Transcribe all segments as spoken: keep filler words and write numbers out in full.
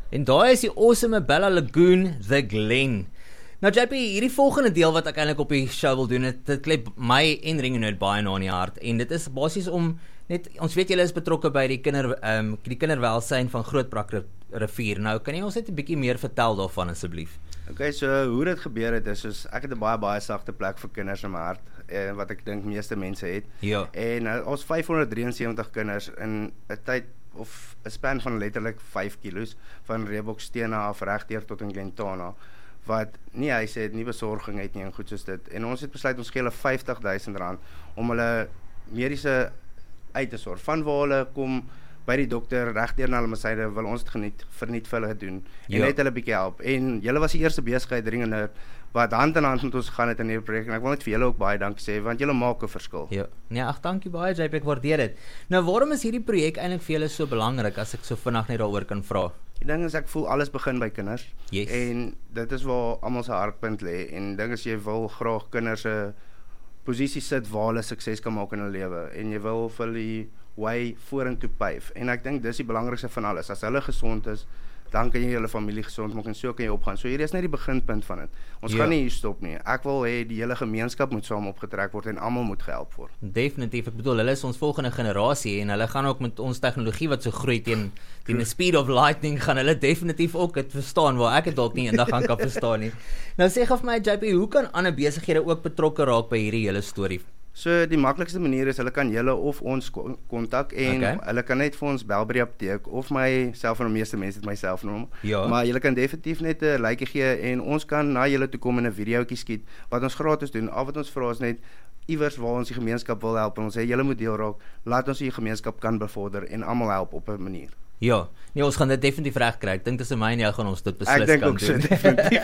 En daar is die awesome Bella Lagoon, The Glen. Nou J P, hierdie volgende deel wat ek eintlik op die show wil doen, dit, dit klep my en Ringenhoed baie na in die hart, en dit is basies om, net, ons weet julle is betrokke by die, kinder, um, die kinderwelsyn van Grootbrak rivier, nou kan jy ons net 'n bietjie meer vertel daarvan asseblief? Okay, so hoe dit gebeur het is, soos, ek het 'n baie baie sagte plek vir kinders in my hart, eh, wat ek dink meeste mense het, ja. en uh, ons vyfhonderddraieënsewentig kinders in 'n tyd, of 'n span van letterlik vyf kilos, van Reebokstene af regdeur tot in Glentana, wat nie huise het, nie besorging het nie en goed soos dit, en ons het besluit ons gee hulle vyftig duisend rand om hulle mediese uit te sorg, van waar hulle kom by die dokter, regdeur na hulle mesyde, wil ons het geniet, verniet vir hulle doen, en ja. net hulle bietjie help, en julle was die eerste besigheid Ringenhoed, wat hand in hand met ons gaan het in hierdie projek, en ek wil net vir julle ook baie dankie sê, want julle maak 'n verskil. Ja, nee, ag dankie baie J P, ek waardeer dit. Nou waarom is hierdie projek eintlik vir julle so belangrik, as ek so vinnig net daaroor kan vra? Die ding is, ek voel alles begin by kinders, yes. en dit is waar almal se hartpunt lê, en ding is, jy wil graag kinders se posisie sit waar hulle sukses kan maak in hulle lewe, en jy wil vir die way vorentoe pave, en ek dink dis die belangrikste van alles, as hulle gesond is, dan kan jy julle familie gesond maak, en so kan jy opgaan, so hier is net die beginpunt van dit, ons ja. gaan nie hier stop nie, ek wil hê die hele gemeenskap moet saam opgetrek word, en almal moet gehelp word. Definitief, ek bedoel, hulle is ons volgende generasie, en hulle gaan ook met ons tegnologie wat so groei teen, teen the speed of lightning, gaan hulle definitief ook het verstaan, waar ek het dalk nie eendag gaan kan verstaan nie. Nou sê gou vir my J P, hoe kan ander besighede ook betrokke raak by hierdie hele storie? So die maklikste manier is, hulle kan julle of ons kontak, en okay. hulle kan net vir ons bel by die apteek, of my selfoon, die meeste mense het my selfoon, ja. maar julle kan definitief net 'n likeie gee, en ons kan na julle toe kom en 'n videoetjie skiet, wat ons gratis doen, al wat ons vra is net, iewers waar ons die gemeenskap wil help, en ons sê, julle moet deel raak, laat ons die gemeenskap kan bevorder, en almal help op 'n manier. Ja, nee, ons gaan dit definitief reg kry. Ek dink tussen my en jou gaan ons dit beslis ek denk kan ook doen. So, definitief.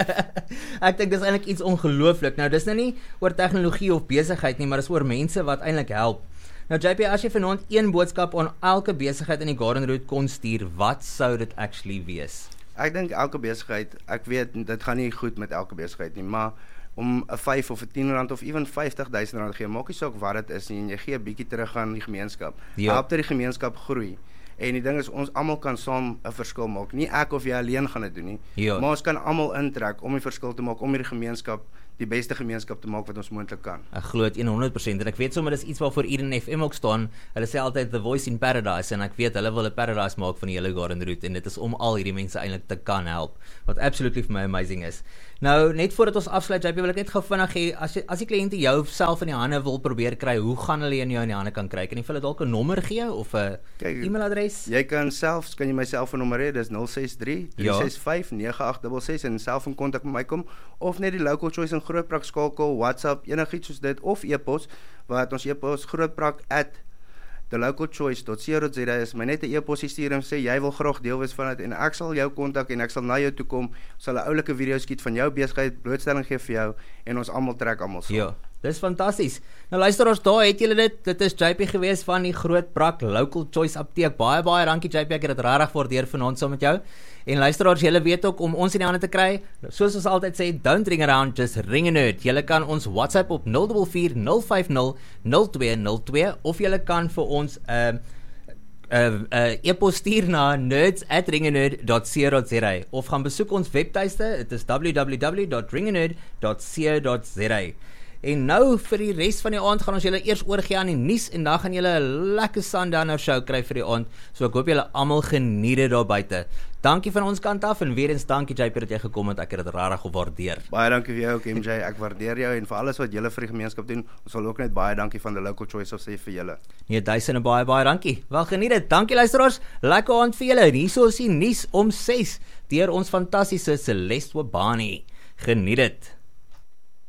Ek dink dis eintlik iets ongelooflik. Nou, dis nou nie oor tegnologie of besigheid nie, maar dis oor mense wat eintlik help. Nou J P, as jy vanaand een boodskap aan elke besigheid in die Garden Route kon stuur, wat sou dit actually wees? Ek dink elke besigheid, ek weet dit gaan nie goed met elke besigheid nie, maar om 'n vyf of 'n tien rand of ewen vyftig duisend rand gee, maak nie saak wat dit is nie, en jy gee 'n bietjie terug aan die gemeenskap. Ja. Help dat die gemeenskap groei. En die ding is, ons almal kan saam 'n verskil maak. Nie ek of jy alleen gaan dit doen nie, ja. maar ons kan almal intrek om die verskil te maak, om hierdie gemeenskap, die beste gemeenskap te maak wat ons moontlik kan. Ek glo dit honderd persent, en ek weet sommer dis iets waarvoor Eden F M ook staan. Hulle sê altyd the voice in paradise, en ek weet hulle wil 'n paradise maak van die hele Garden Route, en dit is om al hierdie mense eintlik te kan help, wat absolutely vir my amazing is. Nou, net voordat ons afsluit, J P, wil ek net gou vinnig hê, as jy, as die kliënte jou self in die hande wil probeer kry, hoe gaan hulle jou in die hande kan kry? Kan jy vir hulle dalk 'n nommer gee, of 'n e-mailadres? Jy kan selfs, kan jy my selfoonnommer hê, dis nul ses drie, drie ses vyf, nege agt ses ses, en self in kontak met my kom, of net die Local Choice in Grootbrak skakel, WhatsApp, enigiets soos dit, of e-pos, wat ons e-pos grootbrak at the local choice dot co dot za is, my net 'n e-pos stuur en sê, jy wil graag deel wees van dit, en ek sal jou kontak, en ek sal na jou toe kom, sal 'n oulike video skiet van jou besigheid, blootstelling gee vir jou, en ons almal trek almal saam. Ja, dis fantasties. Nou luisteraars, daar het julle dit, dit is J P gewees van die Grootbrak Local Choice Apteek. Baie, baie dankie J P, ek het dit regtig waardeer vanaand saam met jou. En luisteraars, julle weet ook om ons in die hande te kry, soos ons altyd sê, don't ring around, just Ringenhoed. Julle kan ons WhatsApp op nul vier vier, nul vyf nul, nul twee nul twee, of julle kan vir ons uh, uh, uh, e-pos stuur na nerds at ringenhoed dot co dot za, of gaan besoek ons webtuiste, dit is w w w dot ringenhoed dot co dot za. En nou vir die res van die aand gaan ons julle eers oorgee aan die nuus, en dan gaan julle 'n lekker Sundowner show kry vir die aand. So ek hoop julle almal geniet dit daar buite. Dankie van ons kant af, en weer eens dankie J P dat jy gekom het, ek het dit regtig gewaardeer. Baie dankie vir jou ook M J, ek waardeer jou, en vir alles wat julle vir die gemeenskap doen. Ons wil ook net baie dankie van the Local Choice sê vir julle. Nee, duisende baie baie dankie. Wel geniet dit. Dankie luisteraars. Lekker aand vir julle. En hierso is die nuus om ses deur ons fantastiese Celeste Wabani. Geniet dit.